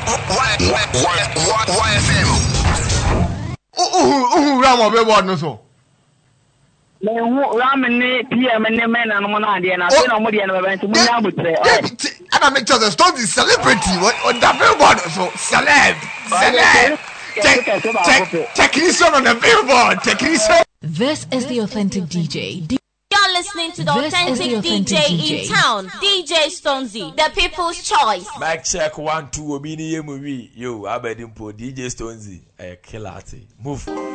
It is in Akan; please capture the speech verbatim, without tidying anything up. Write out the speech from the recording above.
Y F M. Oh, oh, Rama billboard no so. Me who Ramen P M and men and Monadi and I don't know what the event to me. And I make sure the stone is celebrity on the billboard so celeb. Celeb. Check technician on the billboard. Technician. This is the authentic D J. You're listening to the This authentic, the authentic D J, D J in town, D J Stonesy, the people's choice. Mic check one two. Obini movie. Yo, Abedimpo, D J Stonesy, a killer. Move.